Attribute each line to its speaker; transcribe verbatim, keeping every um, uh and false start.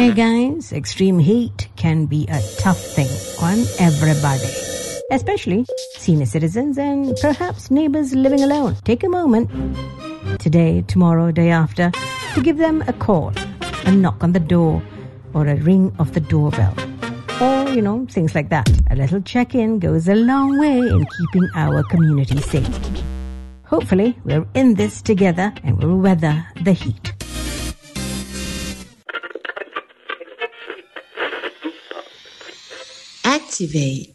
Speaker 1: Hey guys, extreme heat can be a tough thing on everybody, especially senior citizens and perhaps neighbors living alone. Take a moment today, tomorrow, day after to give them a call, a knock on the door, or a ring of the doorbell, or, you know, things like that. A little check-in goes a long way in keeping our community safe. Hopefully, we're in this together and we'll weather the heat.
Speaker 2: Activate